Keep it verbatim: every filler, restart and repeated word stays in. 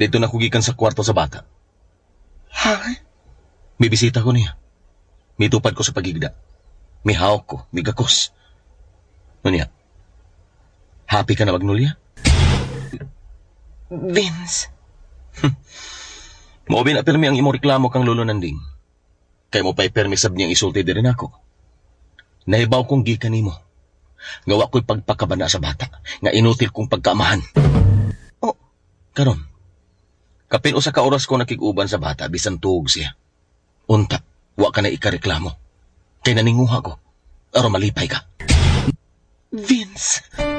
Dito na kugikan sa kwarto sa bata. Ha? Bibisita ko niya. Mitupad ko sa pagigda. Mihawak ko, migakos. Nunya, happy ka na Magnolia? Vince. Mo binapirmi ang imong reklamo kang lolo nanding. Kay mo pa'y permisab niyang isulti din ako. Nahibaw kong gikan nimo. Gawa ko'y pagpakabana sa bata, nga inutil kong pagkaamahan. Oh. Karon, kapin usa ka oras ko nakig-uban sa bata, bisan tuog siya. Unta, wa ka na ikareklamo. Kay naninguha ko, aron malipay ka. Vince.